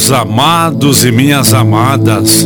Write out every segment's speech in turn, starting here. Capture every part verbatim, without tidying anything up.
meus amados e minhas amadas,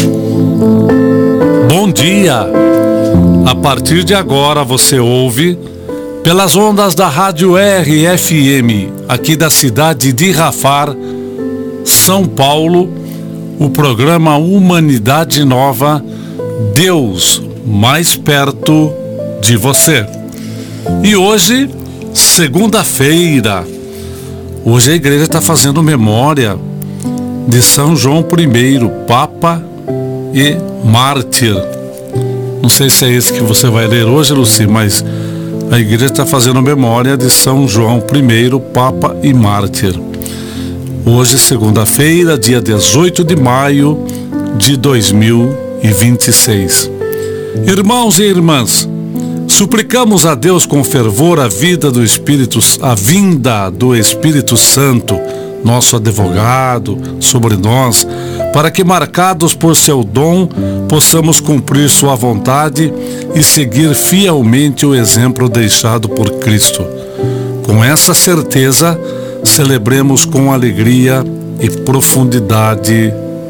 bom dia. A partir de agora você ouve, pelas ondas da Rádio R F M, aqui da cidade de Rafar, São Paulo, o programa Humanidade Nova, Deus mais perto de você. E hoje, segunda-feira, hoje a igreja está fazendo memória de São João I, Papa e Mártir. Não sei se é esse que você vai ler hoje, Luci, mas a igreja está fazendo memória de São João I, Papa e Mártir. Hoje, segunda-feira, dia dezoito de maio de dois mil e vinte e seis. Irmãos e irmãs, suplicamos a Deus com fervor a vida do Espírito, a vinda do Espírito Santo, nosso advogado, sobre nós, para que, marcados por seu dom, possamos cumprir sua vontade e seguir fielmente o exemplo deixado por Cristo. Com essa certeza, celebremos com alegria e profundidade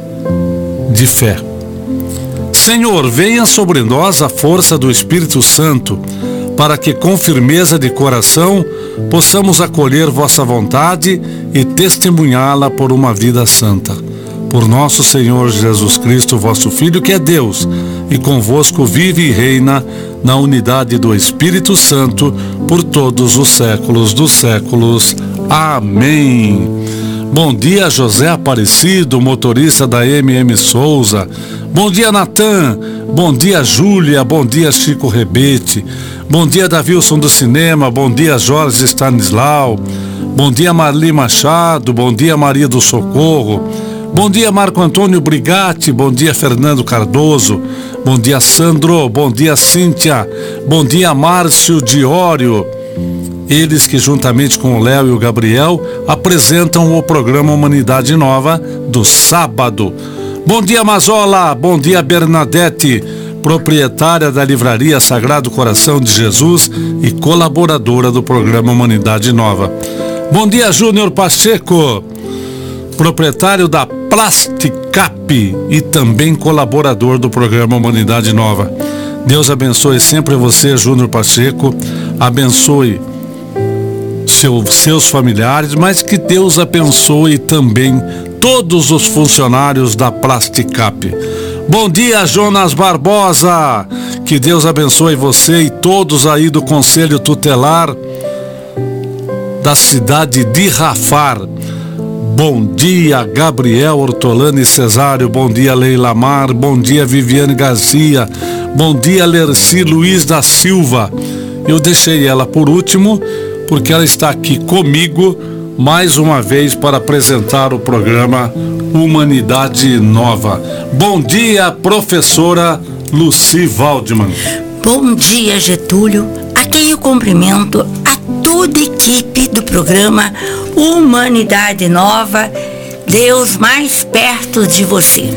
de fé. Senhor, venha sobre nós a força do Espírito Santo, para que com firmeza de coração possamos acolher vossa vontade e testemunhá-la por uma vida santa. Por nosso Senhor Jesus Cristo, vosso Filho, que é Deus, e convosco vive e reina na unidade do Espírito Santo, por todos os séculos dos séculos. Amém. Bom dia, José Aparecido, motorista da M M Souza. Bom dia, Natan. Bom dia, Júlia. Bom dia, Chico Rebete. Bom dia, Davilson do Cinema. Bom dia, Jorge Stanislau. Bom dia, Marli Machado. Bom dia, Maria do Socorro. Bom dia, Marco Antônio Brigatti. Bom dia, Fernando Cardoso. Bom dia, Sandro. Bom dia, Cíntia. Bom dia, Márcio Diório. Eles que, juntamente com o Léo e o Gabriel, apresentam o programa Humanidade Nova do sábado. Bom dia, Mazola. Bom dia, Bernadette, proprietária da livraria Sagrado Coração de Jesus e colaboradora do programa Humanidade Nova. Bom dia, Júnior Pacheco, proprietário da Plasticap e também colaborador do programa Humanidade Nova. Deus abençoe sempre você, Júnior Pacheco. Abençoe seu, seus familiares, mas que Deus abençoe também todos os funcionários da Plasticap. Bom dia, Jonas Barbosa. Que Deus abençoe você e todos aí do Conselho Tutelar da cidade de Rafar. Bom dia, Gabriel Ortolani Cesário. Bom dia, Leila Mar. Bom dia, Viviane Garcia. Bom dia, Lerci Luiz da Silva. Eu deixei ela por último, porque ela está aqui comigo mais uma vez para apresentar o programa Humanidade Nova. Bom dia, professora Luci Waldman. Bom dia, Getúlio. A quem eu cumprimento a toda a equipe do programa Humanidade Nova, Deus mais perto de você.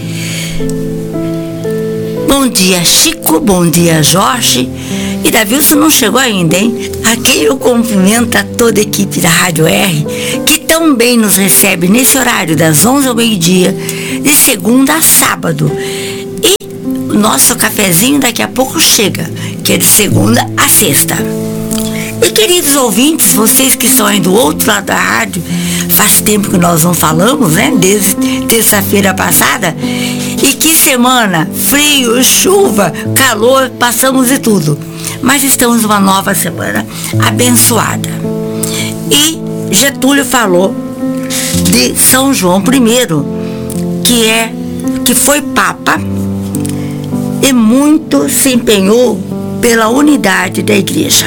Bom dia, Chico. Bom dia, Jorge. E Davilson não chegou ainda, hein? A quem eu cumprimento a toda a equipe da Rádio R, que também nos recebe nesse horário das onze ao meio-dia, de segunda a sábado. E o nosso cafezinho daqui a pouco chega, que é de segunda a sexta. E queridos ouvintes, vocês que estão aí do outro lado da rádio, faz tempo que nós não falamos, né? Desde terça-feira passada. E que semana, frio, chuva, calor, passamos de tudo. Mas estamos numa nova semana abençoada. E Getúlio falou de São João I, que é, que foi Papa e muito se empenhou pela unidade da Igreja.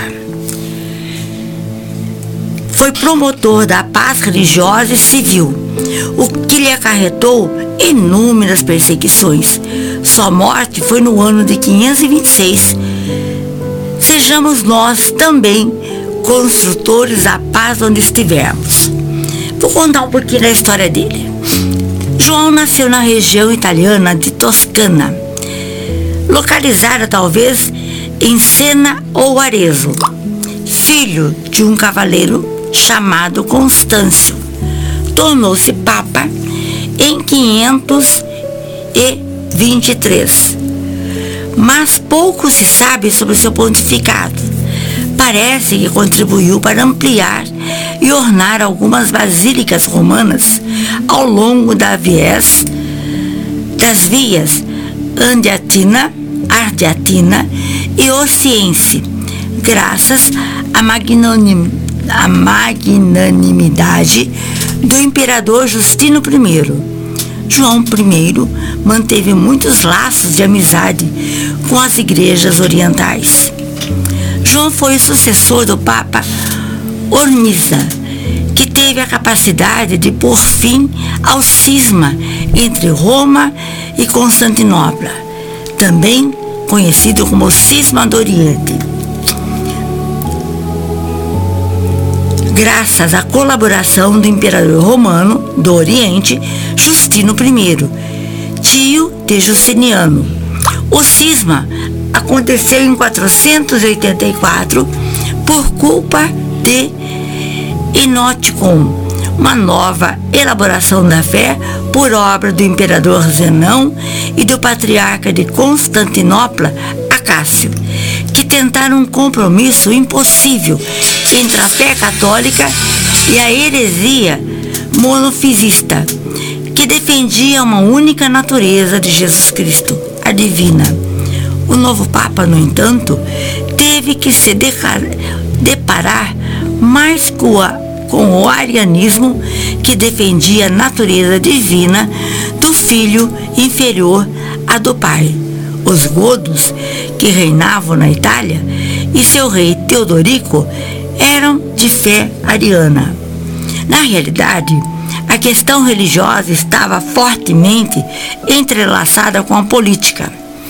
Foi promotor da paz religiosa e civil, o que lhe acarretou inúmeras perseguições. Sua morte foi no ano de quinhentos e vinte e seis. Sejamos nós também construtores da paz onde estivermos. Vou contar um pouquinho da história dele. João nasceu na região italiana de Toscana, localizada talvez em Sena ou Arezzo, filho de um cavaleiro chamado Constâncio. Tornou-se papa em quinhentos e vinte e três. Mas pouco se sabe sobre seu pontificado. Parece que contribuiu para ampliar e ornar algumas basílicas romanas ao longo da viés, das vias Andiatina, Ardiatina e Osciense, graças à magnanim, à magnanimidade do imperador Justino I. João I manteve muitos laços de amizade com as igrejas orientais. João foi o sucessor do Papa Hormisda, que teve a capacidade de pôr fim ao cisma entre Roma e Constantinopla, também conhecido como Cisma do Oriente. Graças à colaboração do imperador romano do Oriente, Justino I, tio de Justiniano. O cisma aconteceu em quatrocentos e oitenta e quatro por culpa de Enoticon, uma nova elaboração da fé por obra do imperador Zenão e do patriarca de Constantinopla, Acácio, que tentaram um compromisso impossível entre a fé católica e a heresia monofisista, que defendia uma única natureza de Jesus Cristo, a divina. O novo Papa, no entanto, teve que se deparar mais com, a, com o arianismo, que defendia a natureza divina do filho inferior à do pai. Os godos, que reinavam na Itália, e seu rei Teodorico eram de fé ariana. Na realidade, a questão religiosa estava fortemente entrelaçada com a política.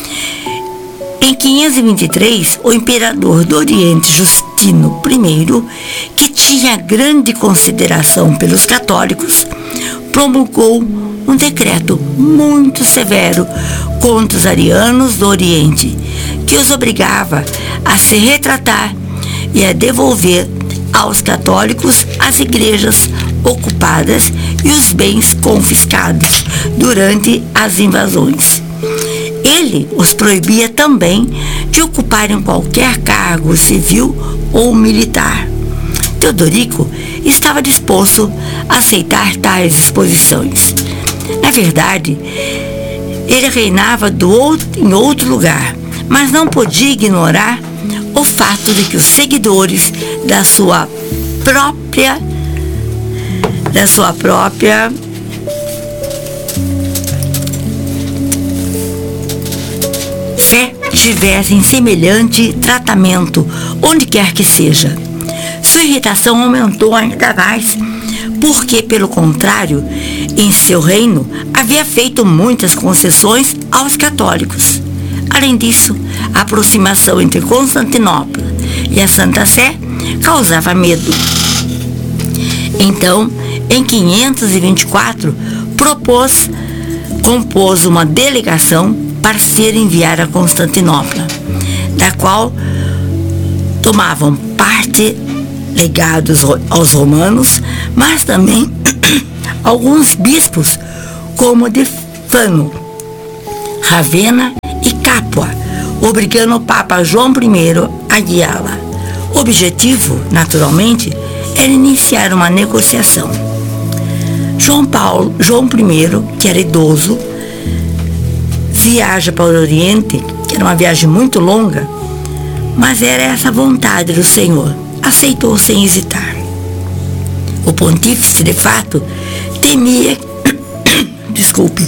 Em quinhentos e vinte e três, o imperador do Oriente, Justino I, que tinha grande consideração pelos católicos, promulgou um decreto muito severo contra os arianos do Oriente, que os obrigava a se retratar e a devolver aos católicos as igrejas ocupadas e os bens confiscados durante as invasões. Ele os proibia também de ocuparem qualquer cargo civil ou militar. Teodorico estava disposto a aceitar tais disposições. Na verdade, ele reinava do outro, em outro lugar, mas não podia ignorar o fato de que os seguidores da sua própria da sua própria fé tivessem semelhante tratamento onde quer que seja. Sua irritação aumentou ainda mais porque, pelo contrário, em seu reino havia feito muitas concessões aos católicos. Além disso, a aproximação entre Constantinopla e a Santa Sé causava medo. Então, em quinhentos e vinte e quatro, propôs, compôs uma delegação para ser enviada a Constantinopla, da qual tomavam parte legados aos romanos, mas também alguns bispos, como de Fano, Ravenna e Capua, obrigando o Papa João I a guiá-la. O objetivo, naturalmente, era iniciar uma negociação. João Paulo, João I, que era idoso, viaja para o Oriente, que era uma viagem muito longa, mas era essa a vontade do Senhor. Aceitou sem hesitar. O pontífice, de fato, temia, desculpe,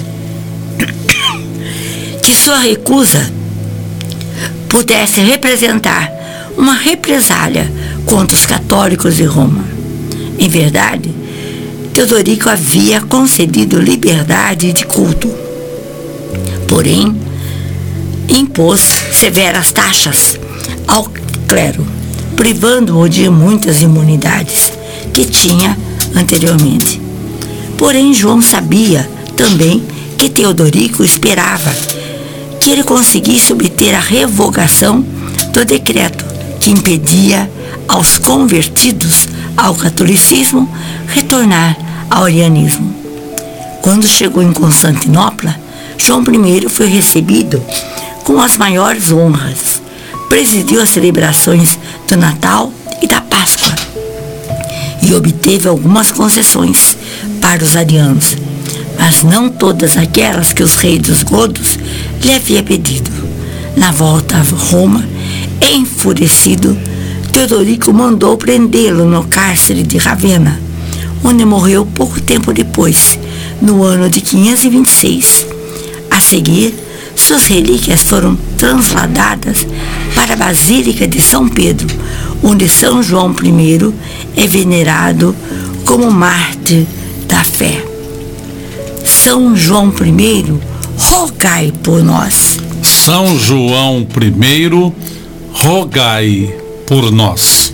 que sua recusa pudesse representar uma represália contra os católicos de Roma. Em verdade, Teodorico havia concedido liberdade de culto, porém, impôs severas taxas ao clero, privando-o de muitas imunidades que tinha anteriormente. Porém, João sabia também que Teodorico esperava que ele conseguisse obter a revogação do decreto que impedia aos convertidos ao catolicismo retornar ao arianismo. Quando chegou em Constantinopla, João I foi recebido com as maiores honras. Presidiu as celebrações do Natal e da Páscoa e obteve algumas concessões para os arianos, mas não todas aquelas que os reis dos godos lhe haviam pedido. Na volta a Roma, enfurecido, Teodorico mandou prendê-lo no cárcere de Ravenna, onde morreu pouco tempo depois, no ano de quinhentos e vinte e seis. A seguir, suas relíquias foram transladadas para a Basílica de São Pedro, onde São João I é venerado como mártir da fé. São João I, rogai por nós. São João I, rogai por nós.